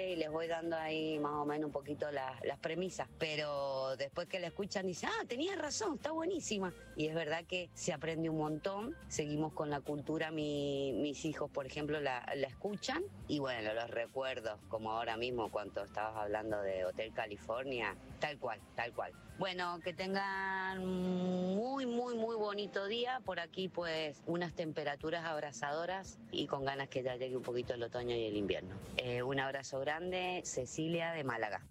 y les voy dando ahí más o menos un poquito las premisas. Pero después que la escuchan dicen, tenías razón, está buenísima. Y es verdad que se aprende un montón. Seguimos con la cultura, mis hijos, por ejemplo, la escuchan. Y bueno, los recuerdos, como ahora mismo cuando estabas hablando de Hotel California, tal cual, tal cual. Bueno, que tengan muy, muy, muy bonito día. Por aquí, pues, unas temperaturas abrasadoras y con ganas que ya llegue un poquito el otoño y el invierno. Un abrazo grande, Cecilia de Málaga.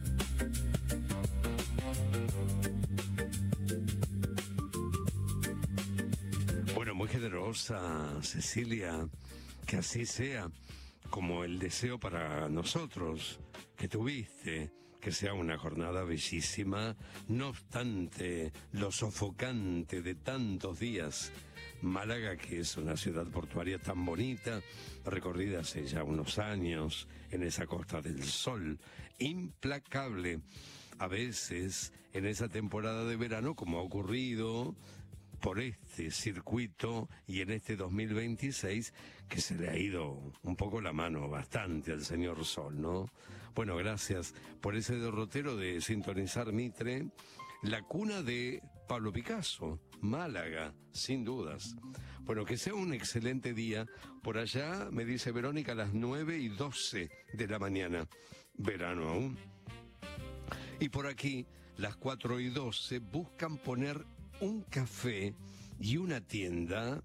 Bueno, muy generosa, Cecilia, que así sea, como el deseo para nosotros que tuviste, que sea una jornada bellísima, no obstante lo sofocante de tantos días. Málaga, que es una ciudad portuaria tan bonita, recorrida hace ya unos años en esa Costa del Sol, implacable. A veces, en esa temporada de verano, como ha ocurrido por este circuito y en este 2026, que se le ha ido un poco la mano bastante al señor Sol, ¿no? Bueno, gracias por ese derrotero de sintonizar Mitre, la cuna de Pablo Picasso, Málaga, sin dudas. Bueno, que sea un excelente día. Por allá, me dice Verónica, a las 9:12 de la mañana. Verano aún. Y por aquí, las 4:12, buscan poner un café y una tienda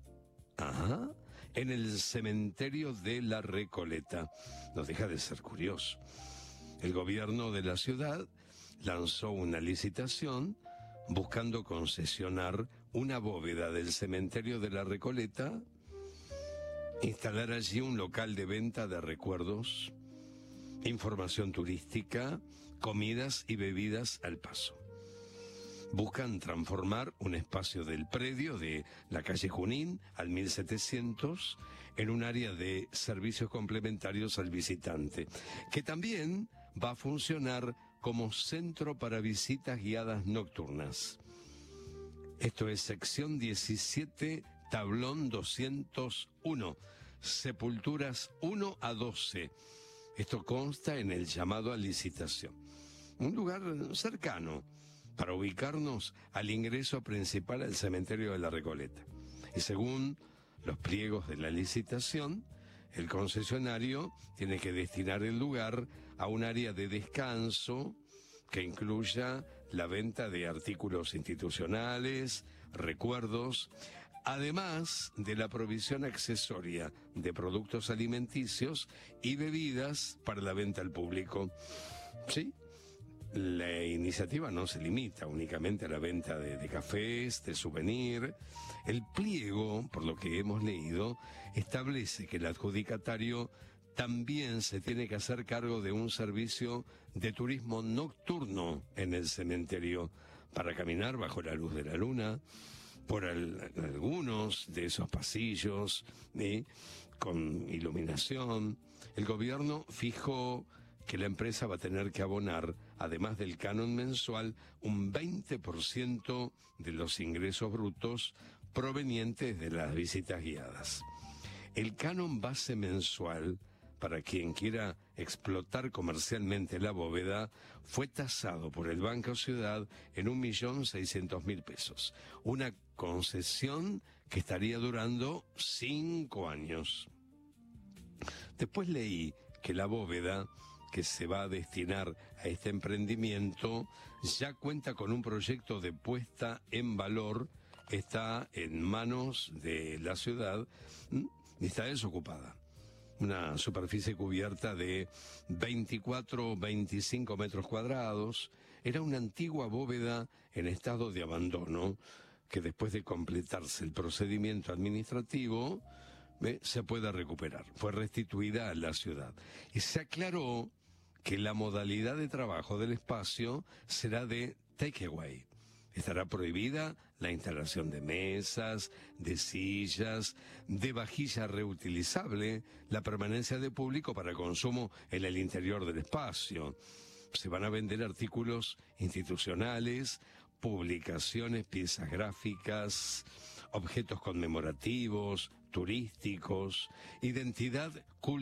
en el cementerio de La Recoleta. No deja de ser curioso. El gobierno de la ciudad lanzó una licitación buscando concesionar una bóveda del cementerio de La Recoleta, instalar allí un local de venta de recuerdos, información turística, comidas y bebidas al paso. Buscan transformar un espacio del predio de la calle Junín al 1700 en un área de servicios complementarios al visitante, que también va a funcionar como centro para visitas guiadas nocturnas. Esto es sección 17, tablón 201, sepulturas 1 a 12. Esto consta en el llamado a licitación. Un lugar cercano para ubicarnos al ingreso principal al cementerio de La Recoleta. Y según los pliegos de la licitación, el concesionario tiene que destinar el lugar a un área de descanso que incluya la venta de artículos institucionales, recuerdos, además de la provisión accesoria de productos alimenticios y bebidas para la venta al público. ¿Sí? La iniciativa no se limita únicamente a la venta de cafés, de souvenir. El pliego, por lo que hemos leído, establece que el adjudicatario también se tiene que hacer cargo de un servicio de turismo nocturno en el cementerio para caminar bajo la luz de la luna por algunos de esos pasillos con iluminación. El gobierno fijó que la empresa va a tener que abonar, además del canon mensual, un 20% de los ingresos brutos provenientes de las visitas guiadas. El canon base mensual, para quien quiera explotar comercialmente la bóveda, fue tasado por el Banco Ciudad en 1.600.000 pesos. Una concesión que estaría durando 5 años. Después leí que la bóveda que se va a destinar a este emprendimiento ya cuenta con un proyecto de puesta en valor, está en manos de la ciudad y está desocupada. Una superficie cubierta de 24 o 25 metros cuadrados. Era una antigua bóveda en estado de abandono que después de completarse el procedimiento administrativo se puede recuperar. Fue restituida a la ciudad. Y se aclaró que la modalidad de trabajo del espacio será de takeaway. Estará prohibida la instalación de mesas, de sillas, de vajilla reutilizable, la permanencia de público para consumo en el interior del espacio. Se van a vender artículos institucionales, publicaciones, piezas gráficas, objetos conmemorativos, turísticos, identidad cultural